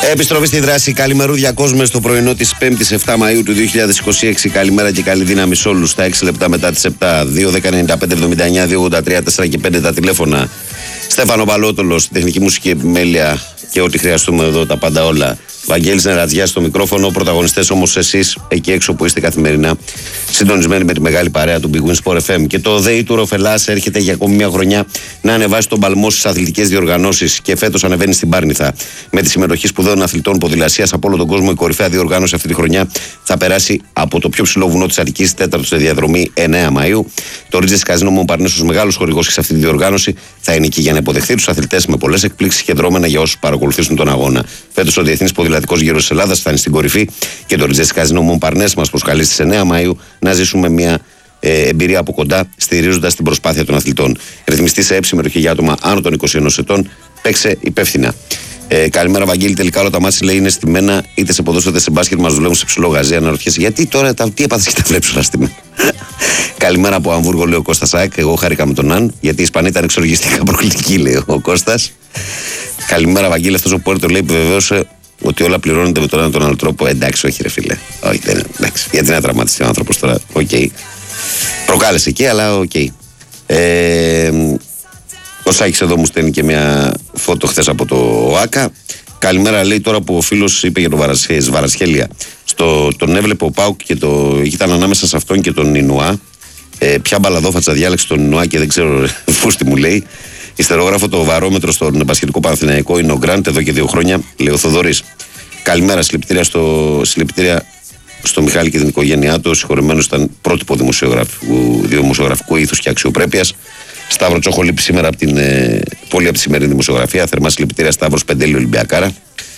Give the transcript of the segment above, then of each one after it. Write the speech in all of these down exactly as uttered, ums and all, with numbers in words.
Επιστροφή στη δράση. Καλημερούδια κόσμε στο πρωινό της πέμπτης επτά Μαΐου του δύο χιλιάδες είκοσι έξι. Καλημέρα και καλή δύναμη σε όλους. Στα έξι λεπτά μετά τις επτά. δύο δέκα ενενήντα πέντε εβδομήντα εννιά δύο ογδόντα τρία τέσσερα και πέντε τα τηλέφωνα. Στέφανο Παλότολος, τεχνική μουσική επιμέλεια και ό,τι χρειαστούμε εδώ, τα πάντα όλα. Βαγγέλης Νερατζιάς στο μικρόφωνο. Πρωταγωνιστές όμως εσείς εκεί έξω που είστε καθημερινά συντονισμένοι με τη μεγάλη παρέα του Big Win Sport εφ εμ. Και το ΔΕΗ του Ροφελάς έρχεται για ακόμη μια χρονιά να ανεβάσει τον παλμό στις αθλητικές διοργανώσεις και φέτος ανεβαίνει στην Πάρνηθα. Με τη συμμετοχή σπουδαίων αθλητών ποδηλασίας από όλο τον κόσμο, η κορυφαία διοργάνωση αυτή τη χρονιά θα περάσει από το πιο ψηλό βουνό της Αττικής, τέταρτο σε διαδρομή εννέα Μαΐου. Το Ρίτζες Καζίνο Μονπαρνές, ως μεγάλος χορηγός σε αυτή τη διοργάνωση, θα είναι εκεί για να υποδεχθεί τους αθλητές με πολλές εκπλήξεις και δρόμενα για όσους παρακολουθήσουν τον αγώνα. Φέτος ο Διεθνής Ποδηλατικός Γύρος της Ελλάδας θα είναι στην κορυφή και το Ρίτζες Καζίνο Μονπαρνές μας προσκαλεί στις εννέα Μαΐου να ζήσουμε μια ε, εμπειρία από κοντά, στηρίζοντας την προσπάθεια των αθλητών. Ρυθμιστή σε ΕΠ, συμμετοχή για άτομα άνω των είκοσι ενός ετών. Παίξε υπεύθυνα. Ε, καλημέρα, Βαγγέλη. Τελικά όλα τα μάτια λέει είναι στημένα, είτε σε ποδόσφαιρο είτε σε μπάσκετ. Μας δουλεύουν σε ψηλό γαζί. Αναρωτιέσαι γιατί τώρα τα, τι έπαθες και τα βλέπεις όλα στημένα. Καλημέρα από Αμβούργο, λέει ο Κώστας Σάκ. Εγώ χάρηκα με τον Αν, γιατί η Ισπανία ήταν εξοργιστικά προκλητική, λέει ο Κώστας. Καλημέρα, Βαγγέλη. Αυτός ο Πόρτο λέει επιβεβαίωσε ότι όλα πληρώνονται με τον ένα τον άλλο τρόπο. Εντάξει, όχι, ρε φίλε. Όχι, δεν είναι. Εντάξει. Γιατί να τραυματιστεί ο άνθρωπος τώρα. Οκ. Okay. Προκάλεσε εκεί, αλλά οκ. Okay. Ε, ο Σάκης εδώ μου στέλνει και μια φώτο χθες από το ΟΑΚΑ. Καλημέρα, λέει, τώρα που ο φίλος είπε για τον Βαρασχέλια. Στο, τον έβλεπε ο Πάουκ και το, ήταν ανάμεσα σε αυτόν και τον Ινουά. Ε, ποια μπαλαδόφατσα διάλεξε τον Ινουά και δεν ξέρω, φούστη μου λέει. Ιστερόγραφο το βαρόμετρο στον Μπασχετικό Παναθηναϊκό είναι ο Γκραντ εδώ και δύο χρόνια, λέει ο Θοδωρής. Καλημέρα, συλληπιτήρια στο, συλληπιτήρια στο Μιχάλη και την οικογένειά του. Ο συγχωρεμένος ήταν πρότυπο δημοσιογραφικού, δημοσιογραφικού ήθους και αξιοπρέπειας. Σταύρο Τσόχο λείπει σήμερα από την ε, πόλη από τη σημερινή δημοσιογραφία. Θερμά συλληπιτήρια, Σταύρος Πεντέλη Ολυμπιακάρα.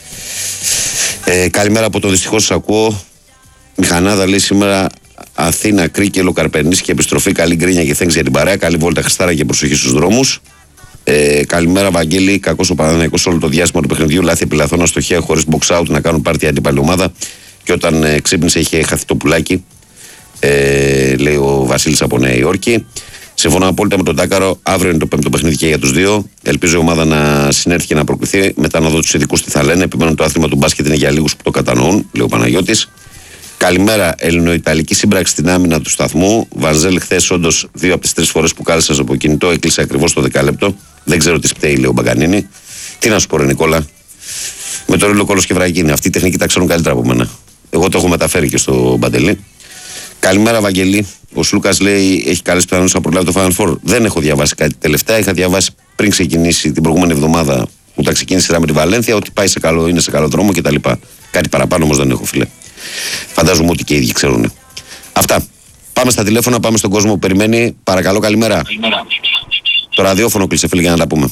Ε, καλημέρα από το δυστυχώς σας ακούω. Μηχανάδα λέει σήμερα Αθήνα, Κρίκελο, Καρπενήσι και επιστροφή. Καλή γκρίνια και thanks για την παρέα. Καλή βόλτα Χριστάρα και προσοχή στους δρόμους. Ε, καλημέρα, Βαγγέλη. Κακός ο Παναθηναϊκός όλο το διάστημα του παιχνιδιού. Λάθη επιλαθώνα στοχεία χωρίς box out να κάνουν πάρτι αντίπαλη ομάδα. Και όταν ε, ξύπνησε είχε χαθεί το πουλάκι. Ε, λέει ο Βασίλης από Νέα Υόρκη. Συμφωνώ απόλυτα με τον Τάκαρο. Αύριο είναι το πέμπτο παιχνίδι και για τους δύο. Ελπίζω η ομάδα να συνέρθει και να προκριθεί. Μετά να δω τους ειδικούς τι θα λένε. Επιμένω το άθλημα του μπάσκετ είναι για λίγους που το κατανοούν, λέει ο Παναγιώτης. Καλημέρα, Ελληνοϊταλική σύμπραξη στην άμυνα του σταθμού. Βανζέλ, χθες όντως δύο από τις τρεις φορές που κάλεσα από κινητό έκλεισε ακριβώς το δεκάλεπτο. Δεν ξέρω τι σπταίει, λέει ο Μπαγκανίνη. Τι να σου πω, ρε Νικόλα. Με το ρίλο κόλος και βραγίνη. Αυτή η τεχνική τα ξέρουν καλύτερα από μένα. Εγώ το έχω μεταφέρει και στο Μπαντελή. Καλημέρα, Βαγγελή. Ο Σλούκας λέει έχει καλές πιθανότητες να προλάβει το Final Four. Δεν έχω διαβάσει κάτι τελευταία. Είχα διαβάσει πριν ξεκινήσει την προηγούμενη εβδομάδα που τα ξεκίνησε με τη Βαλένθια ότι πάει σε καλό, είναι σε καλό δρόμο κτλ. Κάτι παραπάνω όμως δεν έχω, φίλε. Φαντάζομαι ότι και οι ίδιοι ξέρουν. Αυτά. Πάμε στα τηλέφωνα, πάμε στον κόσμο που περιμένει. Παρακαλώ, καλημέρα. Καλημέρα. Το ραδιόφωνο κλείσε, φίλε, για να τα πούμε.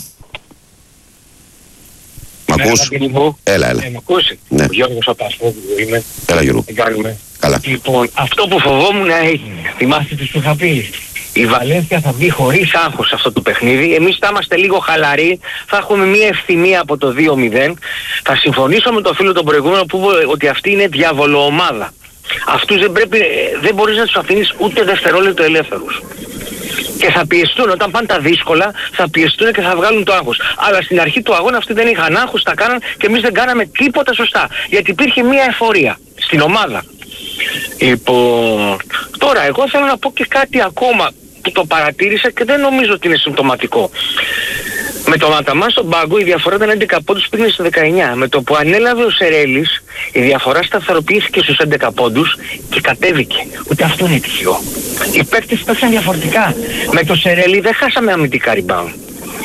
Μ' ακούς? Έλα, έλα. Ε, μ' ακούσει. Ναι. Ο Γιώργος από Ασπόδου είμαι. Έλα, Γιώργο. Τι κάνουμε? Καλά. Λοιπόν, αυτό που φοβόμουν έγινε. Θυμάστε τι σου είχα πει. Η Βαλένθια θα μπει χωρίς άγχος σε αυτό το παιχνίδι. Εμείς θα είμαστε λίγο χαλαροί. Θα έχουμε μια ευθυμία από το δύο μηδέν. Θα συμφωνήσω με τον φίλο τον προηγούμενο που είπε ότι αυτή είναι διαβολοομάδα. Αυτούς δεν πρέπει, δεν μπορείς να τους αφήνεις ούτε δευτερόλεπτο ελεύθερους. Και θα πιεστούν, όταν πάνε τα δύσκολα, θα πιεστούν και θα βγάλουν το άγχος. Αλλά στην αρχή του αγώνα αυτοί δεν είχαν άγχος, τα κάναν και εμείς δεν κάναμε τίποτα σωστά. Γιατί υπήρχε μια εφορία στην ομάδα. Λοιπόν, τώρα εγώ θέλω να πω και κάτι ακόμα που το παρατήρησα και δεν νομίζω ότι είναι συμπτωματικό. Με τον Αταμάν στον πάγκο η διαφορά ήταν έντεκα πόντους, πήγαινε στο δεκαεννιά. Με το που ανέλαβε ο Σερέλης η διαφορά σταθεροποιήθηκε στους έντεκα πόντους και κατέβηκε. Ούτε αυτό είναι τυχαίο. Οι παίκτες παίξαν διαφορετικά. Με το Σερέλη δεν χάσαμε αμυντικά rebound.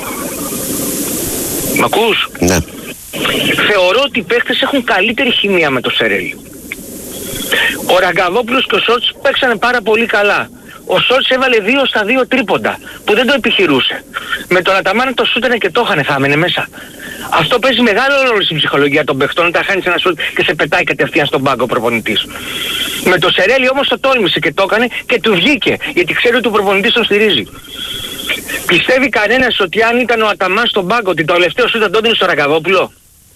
Μ' ακούς? Ναι. Θεωρώ ότι οι παίκτες έχουν καλύτερη χημεία με το Σερέλη. Ο Ραγκαδόπουλος και ο Σόρτς παίξανε πάρα πολύ καλά. Ο Σόρτς έβαλε δύο στα δύο τρίποντα που δεν το επιχειρούσε. Με τον Αταμάν το σούτανε και το είχανε, θα έμενε μέσα. Αυτό παίζει μεγάλο ρόλο στην ψυχολογία των παιχτών όταν χάνεις ένα σούτ και σε πετάει κατευθείαν στον πάγκο ο προπονητής. Με το Σερέλι όμως το τόλμησε και το έκανε και του βγήκε γιατί ξέρει ότι ο προπονητής τον στηρίζει. Πιστεύει κανένας ότι αν ήταν ο Αταμάν στον πάγκο ότι το τελευταίο σούτ θα το έδινε στο Ραγκαδόπουλο?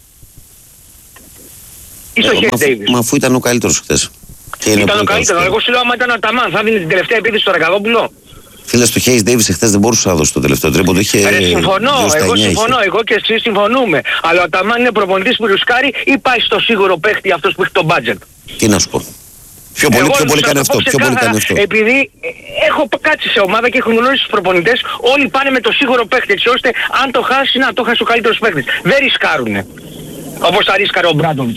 Ή στο Χέρι Ντέιβις? Μα αφού ήταν ο καλύτερος χθες. Ήταν ο καλύτερος. Εγώ σου λέω άμα ήταν ο Αταμάν θα δίνει την τελευταία επίθεση στο Ραγκαδόπουλο. Φίλε, στο Hayes Davis εχθές δεν μπορούσε να δώσει το τελευταίο τρίποντο. Είχε. Ε, συμφωνώ, εγώ συμφωνώ, είχε. εγώ και εσύ συμφωνούμε. Αλλά ο Αταμάν είναι προπονητής που ρισκάρει ή πάει στο σίγουρο παίχτη αυτός που έχει το budget. Τι να σου πω. Πιο πολύ, πιο πολύ κάνει αυτό. Πιο πολύ κάνει αυτό. Επειδή έχω κάτσει σε ομάδα και έχω γνωρίσει τους προπονητές, όλοι πάνε με το σίγουρο παίχτη. Έτσι ώστε αν το χάσει, να το χάσει ο καλύτερος παίχτης. Δεν ρισκάρουνε. Όπως θα ρίσκαρε ο Μπράντοβιτς.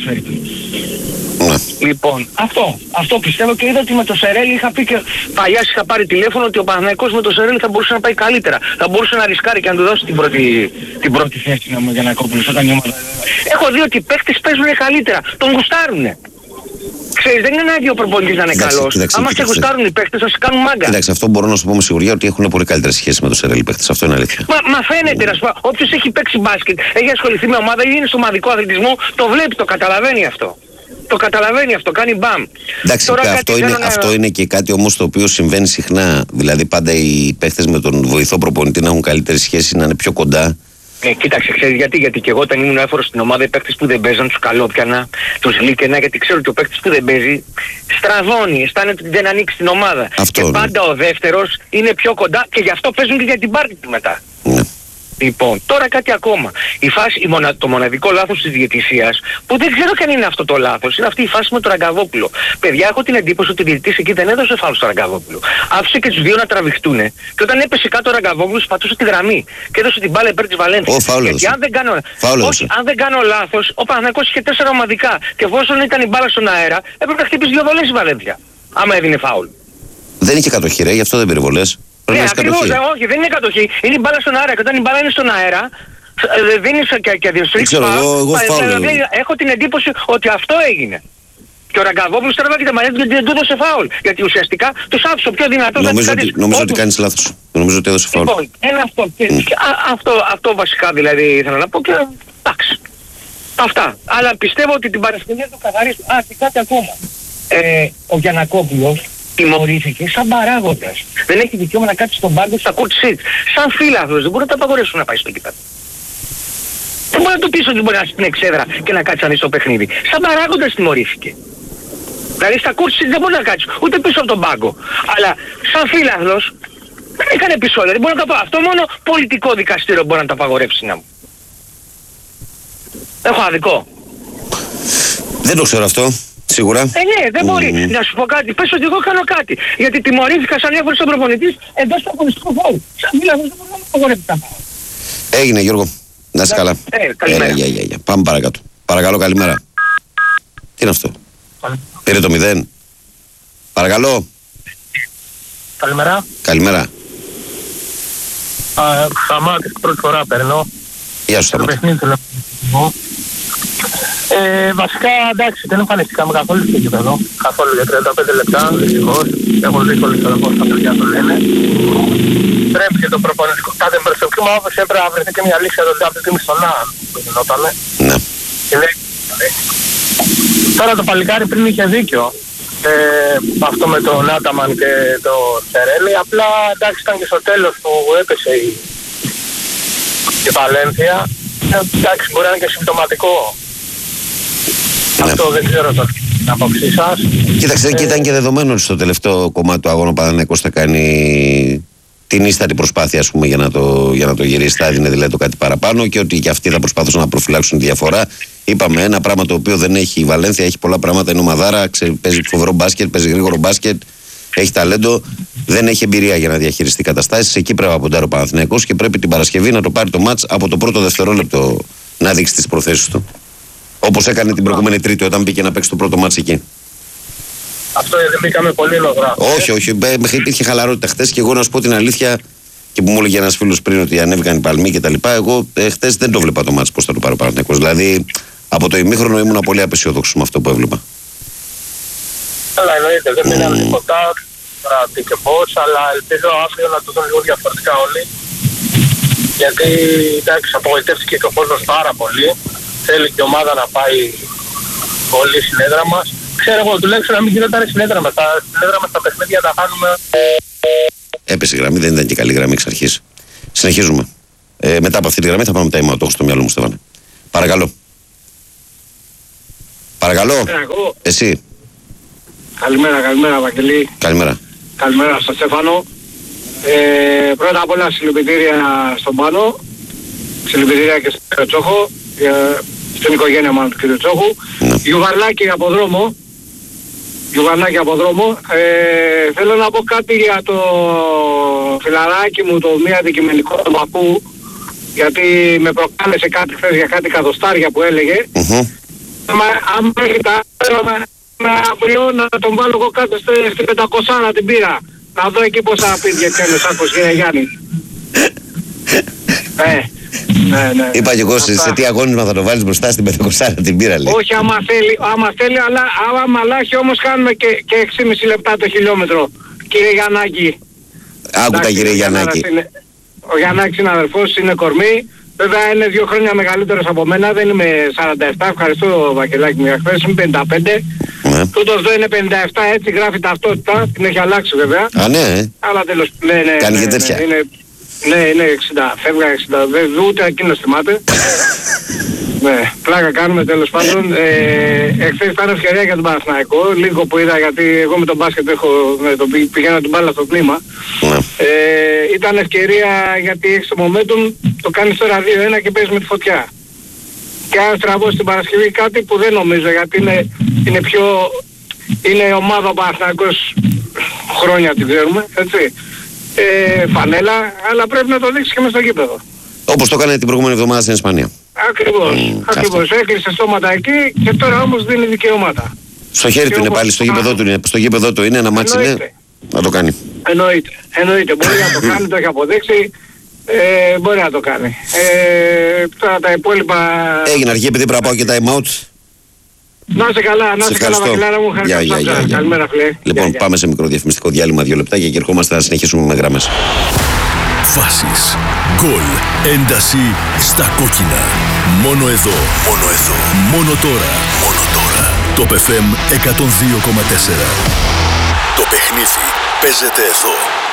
Ναι. Λοιπόν, αυτό, αυτό πιστεύω και είδα ότι με το Σερέλι είχα πει και παλιά είχα πάρει τηλέφωνο ότι ο Παναθηναϊκός με το Σερέλι θα μπορούσε να πάει καλύτερα. Θα μπορούσε να ρισκάρει και να του δώσει την πρώτη, την πρώτη θέση να μου για να κόψει όταν η ομάδα. Έχω δει ότι οι παίκτες παίζουν καλύτερα, τον γουστάρουνε. Ξέρεις, δεν είναι ανάγκη ο προπονητής να είναι καλός. Άμα σε γουστάρουν οι παίκτες θα σε κάνουν μάγκα. Εντάξει, αυτό μπορώ να σου πω με σιγουριά ότι έχουν πολύ καλύτερες σχέσεις με το Σερέλι παίκτες. Αυτό είναι αλήθεια. Μα, μα φαίνεται, να σου πω, όποιος έχει παίξει μπάσκετ, έχει ασχοληθεί με ομάδα ή είναι στο ομαδικό αθλητισμό, το βλέπει, το καταλαβαίνει αυτό. Το καταλαβαίνει αυτό, κάνει μπαμ. Εντάξει, Τώρα αυτό, είναι, να... αυτό είναι και κάτι όμως το οποίο συμβαίνει συχνά. Δηλαδή πάντα οι παίχτες με τον βοηθό προπονητή να έχουν καλύτερη σχέση, να είναι πιο κοντά. Ε, κοίταξε, ξέρεις γιατί, γιατί και εγώ όταν ήμουν έφορος στην ομάδα οι παίχτες που δεν παίζαν τους καλόπιανα, τους λύκαινα, γιατί ξέρω ότι ο παίχτης που δεν παίζει στραβώνει, αισθάνεται ότι δεν ανοίξει την ομάδα. Αυτό, και ναι. πάντα ο δεύτερος είναι πιο κοντά και γι' αυτό παίζουν και για την πάρτι του μετά. Ναι. Λοιπόν, τώρα κάτι ακόμα. Η φάση, η μονα, το μοναδικό λάθος της διαιτησίας, που δεν ξέρω καν είναι αυτό το λάθος, είναι αυτή η φάση με τον Ραγκαβόπουλο. Παιδιά, έχω την εντύπωση ότι ο διαιτητής εκεί δεν έδωσε φάουλ στο Ραγκαβόπουλο. Άφησε και τους δύο να τραβηχτούν και όταν έπεσε κάτω ο Ραγκαβόπουλος πατούσε τη γραμμή και έδωσε την μπάλα υπέρ της Βαλένθιας. Γιατί αν δεν κάνω, όχι, αν δεν κάνω λάθος, ο Παναθηναϊκός είχε τέσσερα ομαδικά και εφόσον ήταν η μπάλα στον αέρα, έπρεπε να χτυπήσει δύο βολές η Βαλένθια. Άμα έδινε φάουλ. Δεν είχε κατοχή, ρε, γι' αυτό δεν πήρε βολές. Ναι, ακριβώς, όχι, δεν είναι κατοχή. Είναι η μπάλα στον αέρα και όταν η μπάλα είναι στον αέρα, δίνεις και, και διαστρέψεις φάουλ. Έχω την εντύπωση ότι αυτό έγινε. Και ο Ραγκαβόπουλος τώρα και τα μαλλιά του δεν του έδωσε φάουλ. Γιατί ουσιαστικά τους άφησε ο πιο δυνατός. Νομίζω, ότι, νομίζω ότι κάνεις λάθος. Νομίζω ότι έδωσε φάουλ. Λοιπόν, ένα αυτό, και, mm. και, α, αυτό, αυτό βασικά δηλαδή ήθελα να πω και εντάξει. Αυτά. Αλλά πιστεύω ότι την Παρασκευή θα το καθαρίσουμε. Α, και κάτι ακόμα. Ε, ο Γιαννακόπουλος τιμωρήθηκε σαν παράγοντας. Δεν έχει δικαίωμα να κάτσει στον πάγκο στα court seats. Σαν φίλαθλος, δεν μπορεί να τα απαγορεύσουν να πάει στο κήπεδο. Δεν μπορεί να του πεις ότι μπορεί να είσαι στην εξέδρα και να κάτσει να δει στο παιχνίδι. Σαν παράγοντας τιμωρήθηκε. Δηλαδή στα court seats δεν μπορεί να κάτσει ούτε πίσω από τον πάγκο. Αλλά σαν φίλαθλος δεν έκανε επεισόδια. Δεν μπορεί να τα πω. Αυτό μόνο πολιτικό δικαστήριο μπορεί να τα απαγορεύσει να μου. Έχω αδικό. Δεν το ξέρω αυτό. Σίγουρα. Ε, ναι, δεν μπορεί. Mm. Να σου πω κάτι. Πες ότι εγώ κάνω κάτι. Γιατί τιμωρήθηκα σαν έφερε στον προπονητής εδώ στο αγωνιστικό φάουλ. Σαν φίλαθλος δεν μπορεί να απαγορεύει τα φάουλ. Έγινε, Γιώργο. Να είσαι καλά. Ε, καλημέρα. Ε, για, για, για. Πάμε παρακάτω. Παρακαλώ, καλημέρα. Τι είναι αυτό. Πήρε το μηδέν. Παρακαλώ. Καλημέρα. Καλημέρα. Σταμάτης, πρώτη φορά παίρνω. Γεια σου, Σταμάτη. Ε, βασικά εντάξει, δεν εμφανιστήκαμε καθόλου στο γήπεδο. Καθόλου για τριάντα πέντε λεπτά, δυστυχώς. Έχω δύσκολη στο πώς τα παιδιά το λένε. Πρέπει και το προπονητικό. Κάθε προσωπική μου άποψη έπρεπε να βρεθεί και μια λύση εδώ από τη τιμή στον Άν που γινότανε. Ναι. Και δεν... Τώρα το παλικάρι πριν είχε δίκιο. Ε, αυτό με τον Άταμαν και το Σερέλι. Απλά εντάξει ήταν και στο τέλος που έπεσε η, η Βαλένθια. Ε, εντάξει μπορεί να είναι και συμπτωματικό. Ναι. Αυτό δεν ξέρω το την άποψή σας. Κοίταξε, ε, και ήταν και δεδομένο ότι στο τελευταίο κομμάτι του αγώνα ο Παναθηναϊκός θα κάνει την ίστατη προσπάθεια, ας πούμε, για να το, για να το γυρίσει. Θα έδινε δηλαδή το κάτι παραπάνω και ότι και αυτοί θα προσπαθούσαν να προφυλάξουν τη διαφορά. Είπαμε ένα πράγμα το οποίο δεν έχει η Βαλένθια, έχει πολλά πράγματα. Είναι ομαδάρα, παίζει φοβερό μπάσκετ, παίζει γρήγορο μπάσκετ, έχει ταλέντο. Δεν έχει εμπειρία για να διαχειριστεί καταστάσεις. Εκεί πρέπει να ποντάρει ο Παναθηναϊκός και πρέπει την Παρασκευή να το πάρει το μάτς από το πρώτο δευτερόλεπτο να δείξει τις προθέσεις του. Όπως έκανε την προηγούμενη Τρίτη όταν μπήκε να παίξει το πρώτο μάτς εκεί. Αυτό δεν μπήκαμε πολύ λογρά. Όχι, όχι. Υπήρχε χαλαρότητα χτες και εγώ να σου πω την αλήθεια και που μου έλεγε ένας φίλος πριν ότι ανέβηκαν οι παλμοί και τα λοιπά. Εγώ ε, χτες δεν το βλέπα το μάτς πώς θα το πάρει ο Παναθηναϊκός. Δηλαδή από το ημίχρονο ήμουν πολύ απεσιόδοξος με αυτό που έβλεπα. Καλά, εννοείται. Δεν μείνανε mm. τίποτα. Τώρα τι και πώς, αλλά ελπίζω αύριο να το δουν λίγο διαφορετικά όλοι. Γιατί εντάξει, απογοητεύτηκε και ο κόσμος πάρα πολύ. Θέλει και η ομάδα να πάει πολύ συνέδρα μας. Ξέρω εγώ, τουλάχιστον να μην γινόταν συνέδρα μας. Τα συνέδρα μας τα παιχνίδια τα χάνουμε. Έπεσε η γραμμή, δεν ήταν και καλή γραμμή εξ αρχής. Συνεχίζουμε. Ε, μετά από αυτή τη γραμμή θα πάμε time out. Το έχω στο μυαλό μου, Στέφανε. Παρακαλώ. Παρακαλώ. Εγώ. Εσύ. Καλημέρα, καλημέρα, Βαγγελή. Καλημέρα. Καλημέρα στο Στέφανο. Ε, πρώτα απ' όλα συλληπιτήρια στον Πάνο, συλληπιτήρια και στον κύριο Τσόχο, ε, στην οικογένεια μάλλον του κύριου Τσόχου. Ναι. Γιουβαρλάκι από δρόμο, Γιουβαρλάκι από δρόμο. Ε, θέλω να πω κάτι για το φιλαράκι μου, το μη αντικειμενικό του Παππού, γιατί με προκάλεσε κάτι χθες για κάτι εκατοστάρια που έλεγε. Mm-hmm. Αν έχει τα με αύριο να τον βάλω εγώ κάτω στην πεντακόσια την πήρα. Να δω εκεί πόσα πήρε και ο Σάκος, κύριε Γιάννη. Ε, ναι, ναι. Είπα και εγώ σε, σε τι αγώνισμα θα το βάλεις μπροστά στην πεντακόσια την πήρα, λέει. Όχι, άμα θέλει, άμα θέλει, αλλά άμα μαλάχει όμως κάνουμε και, και έξι κόμμα πέντε λεπτά το χιλιόμετρο. Κύριε Γιαννάκη. Άκουτα, κύριε Γιαννάκη. Είναι, ο Γιαννάκης είναι αδερφός, είναι κορμί. Βέβαια είναι δύο χρόνια μεγαλύτερος από μένα, δεν είμαι σαράντα επτά, ευχαριστώ Βαγγελάκη μου για χθες, είμαι πενήντα πέντε. Ναι. Τούτος εδώ είναι πενήντα επτά, έτσι γράφει ταυτότητα, την έχει αλλάξει βέβαια. Α, ναι. Αλλά τέλος, ναι, ναι, κάνει ναι, και τέτοια. Ναι, είναι, ναι, είναι εξήντα, φεύγα εξήντα, δεν, ούτε εκείνος θυμάται. Ναι, πλάκα κάνουμε τέλος πάντων. Ε, εχθές ήταν ευκαιρία για τον Παναθηναϊκό, λίγο που είδα γιατί εγώ με τον μπάσκετ έχω, με τον, πηγαίνω την μπάλα στο κλίμα. Ναι. Ε, ήταν ευκαιρία γιατί έχεις το momentum, το κάνεις τώρα δύο ένα και παίζεις με τη φωτιά. Και αν στραβώσει την Παρασκευή κάτι που δεν νομίζω γιατί είναι, είναι πιο... είναι ομάδα ο Παναθηναϊκός, χρόνια την ξέρουμε, έτσι. Ε, φανέλα, αλλά πρέπει να το δείξει και μες στο γήπεδο. Όπως το έκανε την προηγούμενη εβδομάδα στην Ισπανία. Ακριβώς, Mm, ακριβώς. Έκλεισε στόματα εκεί και τώρα όμως δίνει δικαιώματα. Στο χέρι του είναι πάλι, στο γήπεδο του είναι. Στο γήπεδο του είναι, ένα μάτσι είναι. Να το κάνει. Εννοείται, εννοείται. Μπορεί να το κάνει, το έχει αποδείξει. Ε, μπορεί να το κάνει. Ε, τώρα τα υπόλοιπα... Έγινε αργή επειδή πρέπει να πάω και time out. Να είσαι καλά, να είσαι καλά Βαγγελάρα μου. Γεια, γεια, γεια, γεια. Καλημέρα φίλε. Λοιπόν, Γεια, πάμε σε μικρό διαφημιστικό διάλειμμα δύο λεπτάκια και ερχόμαστε να συνεχίσουμε με γραμμές. Φάσεις, γκολ, ένταση στα κόκκινα. Μόνο εδώ, μόνο εδώ, μόνο τώρα, μόνο τώρα. Το Π Φ Εμ εκατόν δύο κόμμα τέσσερα. Το παιχνίδι παίζεται εδώ.